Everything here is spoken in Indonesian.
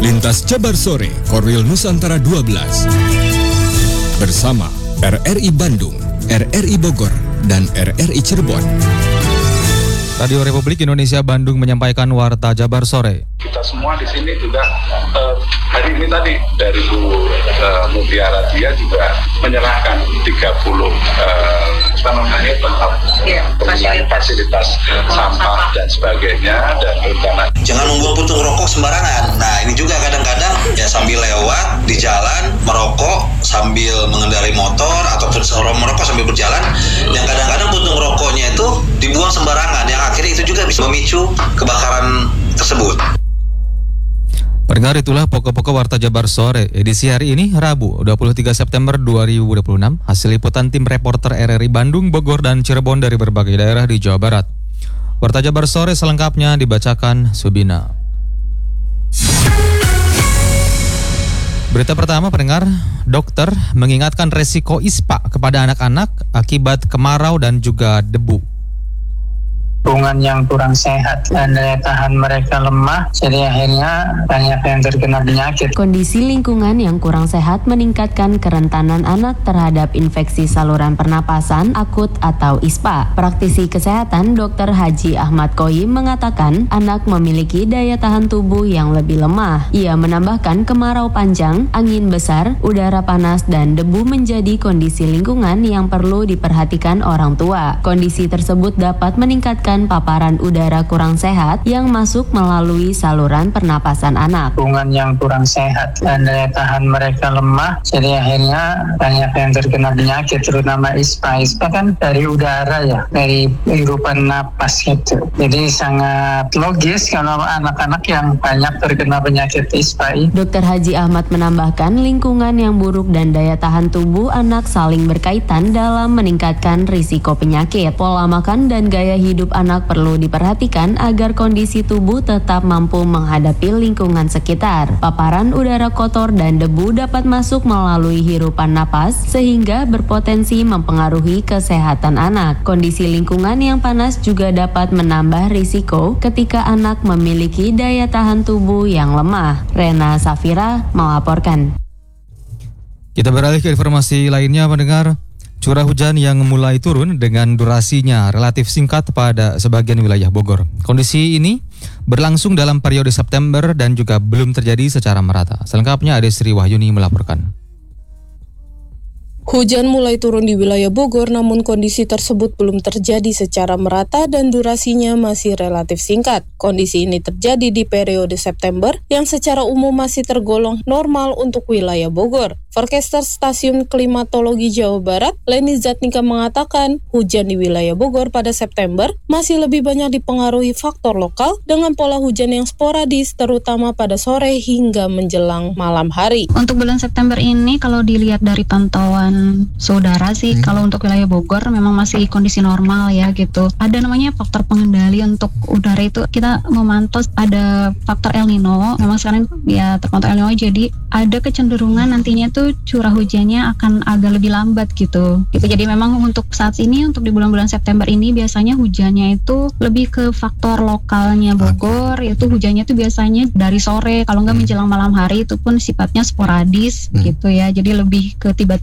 Lintas Jabar Sore, Korwil Nusantara 12. Bersama RRI Bandung, RRI Bogor, dan RRI Cirebon. Radio Republik Indonesia Bandung menyampaikan Warta Jabar Sore. Kita semua di sini juga hari ini tadi dari Bu Mutiara dia juga menyerahkan 30 fasilitas sampah dan sebagainya dan rencana. Jangan membuang puntung rokok sembarangan. Nah ini juga kadang-kadang ya sambil lewat di jalan merokok sambil mengendarai motor ataupun merokok sambil berjalan, yang kadang-kadang puntung rokoknya itu dibuang sembarangan, yang akhirnya itu juga bisa memicu kebakaran tersebut. Pendengar, itulah pokok-pokok Warta Jabar Sore edisi hari ini Rabu 23 September 2026, hasil liputan tim reporter RRI Bandung, Bogor, dan Cirebon dari berbagai daerah di Jawa Barat. Warta Jabar Sore selengkapnya dibacakan Subina. Berita pertama, pendengar, dokter mengingatkan resiko ISPA kepada anak-anak akibat kemarau dan juga debu. Lingkungan yang kurang sehat dan daya tahan mereka lemah, jadi akhirnya banyak yang terkena penyakit. Kondisi lingkungan yang kurang sehat meningkatkan kerentanan anak terhadap infeksi saluran pernapasan akut atau ISPA. Praktisi kesehatan Dr. Haji Ahmad Qoyim mengatakan anak memiliki daya tahan tubuh yang lebih lemah. Ia menambahkan kemarau panjang, angin besar, udara panas, dan debu menjadi kondisi lingkungan yang perlu diperhatikan orang tua. Kondisi tersebut dapat meningkatkan paparan udara kurang sehat yang masuk melalui saluran pernapasan anak. Lingkungan yang kurang sehat dan daya tahan mereka lemah, jadi akhirnya banyak yang terkena penyakit, terutama ISPA. ISPA kan dari udara ya, dari hirupan napas gitu. Jadi sangat logis kalau anak-anak yang banyak terkena penyakit ISPA. Dr. Haji Ahmad menambahkan lingkungan yang buruk dan daya tahan tubuh anak saling berkaitan dalam meningkatkan risiko penyakit. Pola makan dan gaya hidup anak perlu diperhatikan agar kondisi tubuh tetap mampu menghadapi lingkungan sekitar. Paparan udara kotor dan debu dapat masuk melalui hirupan napas sehingga berpotensi mempengaruhi kesehatan anak. Kondisi lingkungan yang panas juga dapat menambah risiko ketika anak memiliki daya tahan tubuh yang lemah. Rena Safira melaporkan. Kita beralih ke informasi lainnya, pendengar. Curah hujan yang mulai turun dengan durasinya relatif singkat pada sebagian wilayah Bogor. Kondisi ini berlangsung dalam periode September dan juga belum terjadi secara merata. Selengkapnya ada Sri Wahyuni melaporkan. Hujan mulai turun di wilayah Bogor, namun kondisi tersebut belum terjadi secara merata dan durasinya masih relatif singkat. Kondisi ini terjadi di periode September yang secara umum masih tergolong normal untuk wilayah Bogor. Forecaster Stasiun Klimatologi Jawa Barat, Leni Zatnika mengatakan, hujan di wilayah Bogor pada September masih lebih banyak dipengaruhi faktor lokal dengan pola hujan yang sporadis, terutama pada sore hingga menjelang malam hari. Untuk bulan September ini, kalau dilihat dari pantauan saudara sih, kalau untuk wilayah Bogor memang masih kondisi normal ya gitu. Ada namanya faktor pengendali untuk udara itu, kita memantau ada faktor El Nino. Memang sekarang ya terpantau El Nino, jadi ada kecenderungan nantinya tuh curah hujannya akan agak lebih lambat gitu. Jadi memang untuk saat ini, untuk di bulan-bulan September ini biasanya hujannya itu lebih ke faktor lokalnya Bogor, yaitu hujannya tuh biasanya dari sore, kalau nggak menjelang malam hari itu pun sifatnya sporadis gitu ya. Jadi lebih ke tiba-tiba